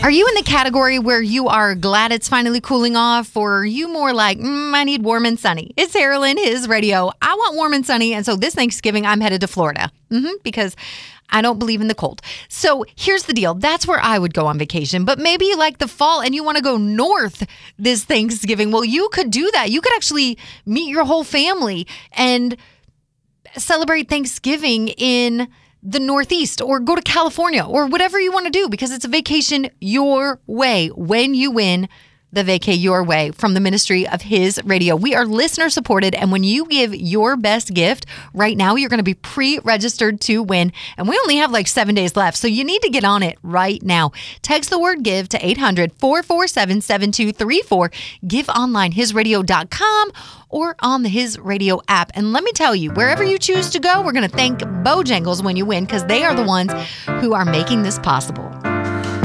Are you in the category where you are glad it's finally cooling off, or are you more like, I need warm and sunny? It's Carolyn, his radio. I want warm and sunny, and so this Thanksgiving, I'm headed to Florida because I don't believe in the cold. So here's the deal. That's where I would go on vacation, but maybe you like the fall and you want to go north this Thanksgiving. Well, you could do that. You could actually meet your whole family and celebrate Thanksgiving in the Northeast, or go to California, or whatever you want to do, because it's a vacation your way when you win the Vacay Your Way from the Ministry of His Radio. We are listener supported, and when you give your best gift right now, you're going to be pre-registered to win, and we only have like 7 days left, so you need to get on it right now. Text the word GIVE to 800-447-7234. Give online, hisradio.com, or on the His Radio app. And let me tell you, wherever you choose to go, we're going to thank Bojangles when you win, because they are the ones who are making this possible.